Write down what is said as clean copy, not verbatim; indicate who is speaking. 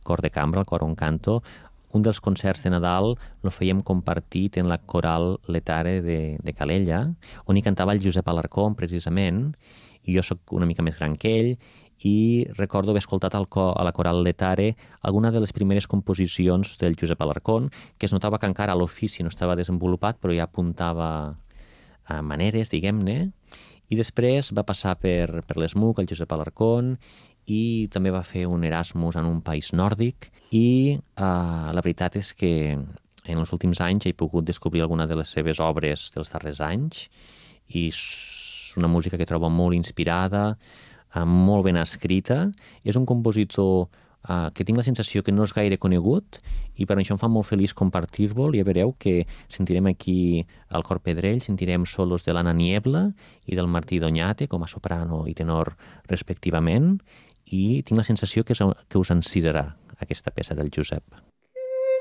Speaker 1: cor de cambra, el cor on canto. Un dels concerts de Nadal el fèiem compartit en la coral Letare de Calella, on hi cantava el Josep Alarcón, precisament, i jo sóc una mica més gran que ell, i recordo haver escoltat a la coral Letare alguna de les primeres composicions del Josep Alarcón, que es notava que encara l'ofici no estava desenvolupat, però ja apuntava a maneres, diguem-ne, i després va passar per l'ESMUC, el Josep Alarcón, i també va fer un Erasmus en un país nòrdic i la veritat és que en els últims anys he pogut descobrir alguna de les seves obres dels darrers anys i és una música que trobo molt inspirada, molt ben escrita. És un compositor que tinc la sensació que no és gaire conegut i per això em fa molt feliç compartir-lo. Ja veureu que sentirem aquí el Cor Pedrell, sentirem solos de l'Anna Niebla i del Martí Doñate com a soprano i tenor respectivament, i tinc la sensació que us encisarà aquesta peça del Josep.